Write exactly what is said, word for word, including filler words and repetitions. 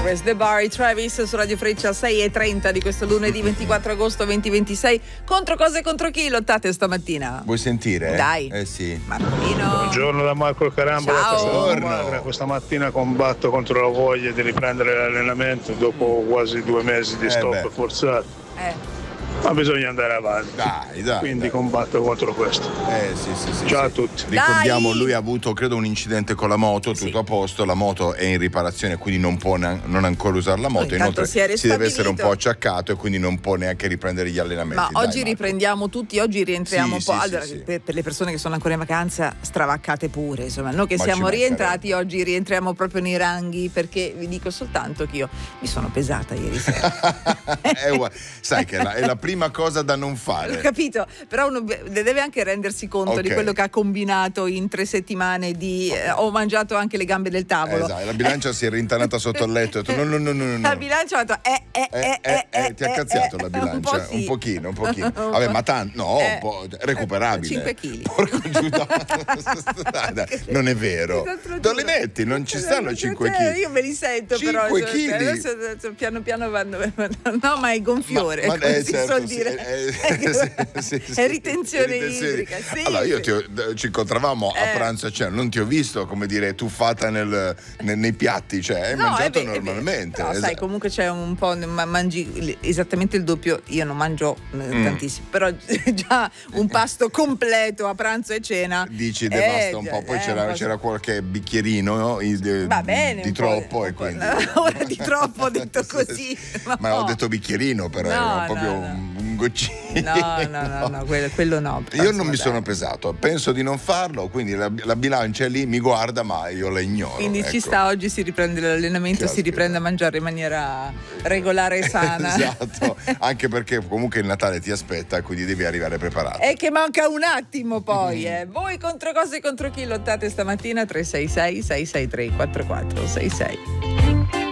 Raise the Bar, Travis su Radio Freccia, sei e trenta di questo lunedì ventiquattro agosto duemilaventisei. Contro cosa e contro chi lottate stamattina? Vuoi sentire? Dai. Eh sì. Martino. Buongiorno da Marco Carambola. Ciao. Questa mattina combatto contro la voglia di riprendere l'allenamento dopo quasi due mesi di Eh stop beh. forzato. Eh. Ma bisogna andare avanti. Dai, dai. Quindi dai. combatto contro questo. Eh sì, sì, sì. Ciao sì. a tutti. Ricordiamo, Dai. lui ha avuto credo un incidente con la moto, tutto Sì. a posto, la moto è in riparazione, quindi non può ne- non ancora usare la moto, Oh, intanto inoltre si è si deve essere un ristabilito. po' acciaccato e quindi non può neanche riprendere gli allenamenti. Ma Dai, oggi Marco. riprendiamo tutti, oggi rientriamo Sì, un po'. sì, Allora, sì, sì. Per, per le persone che sono ancora in vacanza, stravaccate pure, insomma, noi che Ma siamo ci rientrati oggi rientriamo proprio nei ranghi, perché vi dico soltanto che io mi sono pesata ieri sera. Eh, gua- sai che è la, è la prima cosa da non Ho fare. capito, però uno be- deve anche rendersi conto Ok. di quello che ha combinato in tre settimane di eh, ho mangiato anche le gambe del tavolo. Esatto, la bilancia si è rintanata sotto il letto e ha detto no, no, no, no, no. La bilancia ha detto eh, eh, Eh, eh, eh, eh, ti ha eh, cazziato eh, la eh, bilancia? un po' sì. Un pochino, un pochino. Un Vabbè, po'. ma tanto, no, Eh, un po' recuperabile. cinque chili. Porco Giuda. Dai, dai, non è vero. Dove li metti? Non ci stanno cinque chili. Io me li sento però. cinque cioè, chili? Adesso, adesso piano piano vanno. No, ma è gonfiore, Ma- ma- come eh, si certo, suol sì, dire. eh, È, sì, sì, sì. ritenzione Ritenzione. idrica. Sì, Allora, io sì. ti ho- ci incontravamo a Eh. pranzo a cena, non ti ho visto, come dire, tuffata nel- ne- nei piatti, cioè hai No, mangiato è ve- è ve- normalmente. No, sai, esatto. comunque c'è un po', ma mangi il- esattamente il doppio. Io non mangio eh, Mm. tantissimo, però già un pasto completo a pranzo e cena. Dici eh, devasta un già, po', poi eh, c'era, un po' c'era qualche bicchierino no? Il- di, Va bene, di un po', troppo e un po'. quindi Ora di troppo ho detto così. ma no. ho detto bicchierino però No, era proprio no, no. un, un goccino. No, no, no, no, quello, quello no. Io non Insomma, mi dai. sono pesato, penso di non farlo, quindi la, la bilancia è lì, mi guarda, ma io la ignoro. Quindi ci ecco. sta, oggi si riprende l'allenamento, si Caspita. riprende a mangiare in maniera regolare e sana. Esatto, anche perché comunque il Natale ti aspetta, quindi devi arrivare preparato. E che manca un attimo poi, eh. Voi contro cosa e contro chi lottate stamattina? tre sei sei sei sei tre quattro quattro sei sei.